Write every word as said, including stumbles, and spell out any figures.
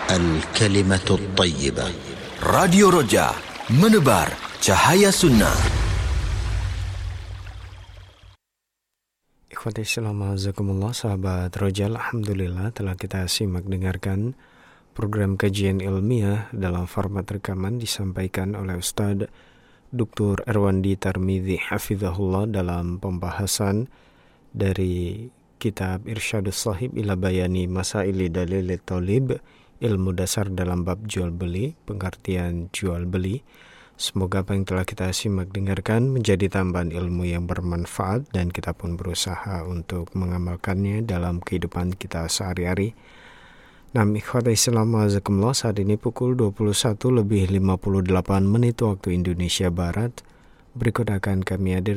الكلمة الطيبة. Radio Roja, menebar cahaya sunnah. Ikhwati Islam, azakumullah, sahabat Roja, alhamdulillah telah kita simak dengarkan program kajian ilmiah dalam format rekaman disampaikan oleh Ustadz Doktor Erwandi Tarmidhi hafizahullah dalam pembahasan dari kitab Irsyadus Shahib ila Bayani Masaili Dalil Thalib, ilmu dasar dalam bab jual beli, pengertian jual beli. Semoga apa yang telah kita simak dengarkan menjadi tambahan ilmu yang bermanfaat dan kita pun berusaha untuk mengamalkannya dalam kehidupan kita sehari-hari. Nah, ikhwata Islam azakumullah, saat ini pukul dua puluh satu lebih lima puluh delapan menit waktu Indonesia Barat. Berikut akan kami hadir